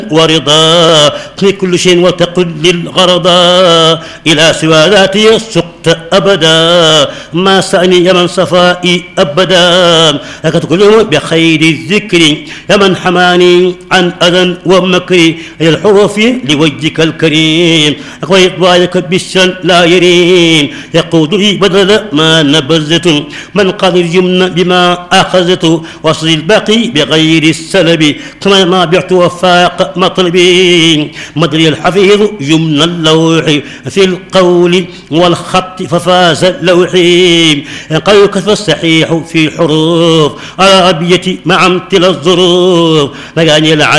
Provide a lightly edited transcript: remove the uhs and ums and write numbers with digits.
ورضا في كل شيء وتقل للغرضا إلى سوى ذاتي سقت أبدا ما سأني يا من صفائي أبدا لك كل بخير الذكر يا من حماني عن أذى ومكر إلى الحروف لوجهك الكريم وإطباعك بالشن لا يرين يقود لي بدل ما نبذت من قال اليمن بما أخذت وصل الباقي بغير السلب كما ما بعت وفاق مطلبي مدري الحفيظ يمن اللوح في القول والخط ففاز اللوحي قال كثف الصحيح في الحروف على أبيتي مع امتل الظروف مجاني العلي